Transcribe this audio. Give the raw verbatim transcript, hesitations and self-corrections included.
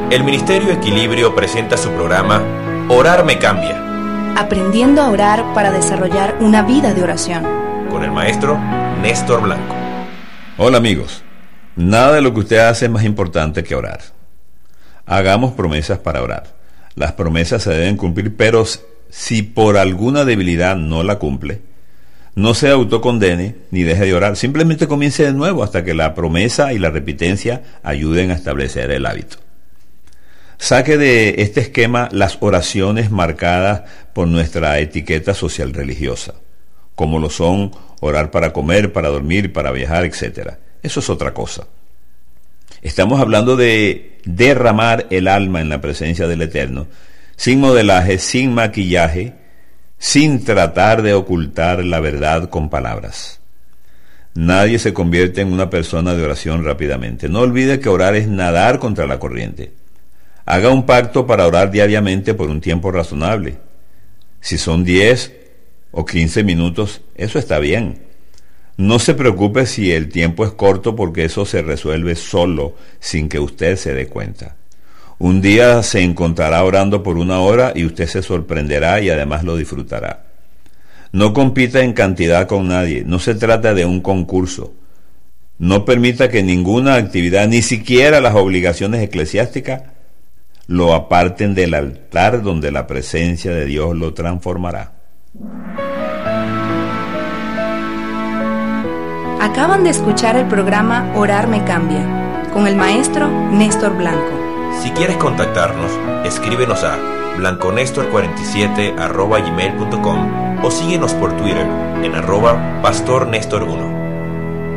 El Ministerio Equilibrio presenta su programa Orar me cambia. Aprendiendo a orar para desarrollar una vida de oración. Con el maestro Néstor Blanco. Hola amigos, nada de lo que usted hace es más importante que orar. Hagamos promesas para orar. Las promesas se deben cumplir, pero si por alguna debilidad no la cumple, no se autocondene ni deje de orar. Simplemente comience de nuevo hasta que la promesa y la repitencia ayuden a establecer el hábito. Saque de este esquema las oraciones marcadas por nuestra etiqueta social religiosa, como lo son orar para comer, para dormir, para viajar, etcétera. Eso es otra cosa. Estamos hablando de derramar el alma en la presencia del Eterno, sin modelaje, sin maquillaje, sin tratar de ocultar la verdad con palabras. Nadie se convierte en una persona de oración rápidamente. No olvide que orar es nadar contra la corriente. Haga un pacto para orar diariamente por un tiempo razonable. Si son diez o quince minutos, eso está bien. No se preocupe si el tiempo es corto, porque eso se resuelve solo sin que usted se dé cuenta. Un día se encontrará orando por una hora y usted se sorprenderá y además lo disfrutará. No compita en cantidad con nadie, no se trata de un concurso. No permita que ninguna actividad, ni siquiera las obligaciones eclesiásticas, lo aparten del altar donde la presencia de Dios lo transformará. Acaban de escuchar el programa Orar me cambia, con el maestro Néstor Blanco. Si quieres contactarnos, escríbenos a blanconestor cuarenta y siete arroba gmail punto com o síguenos por Twitter en arroba pastor Néstor uno.